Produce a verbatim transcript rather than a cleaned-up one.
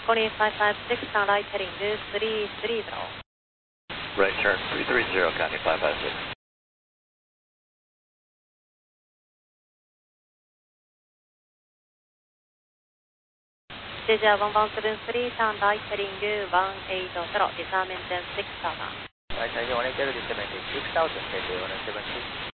Connie five five six, turn right heading to three three zero. Right turn three three zero, Connie five five six. Deja one one seven three, turn right heading to one eight zero, dismount maintain six thousand. Right, one eight zero, dismount six thousand, one seven three.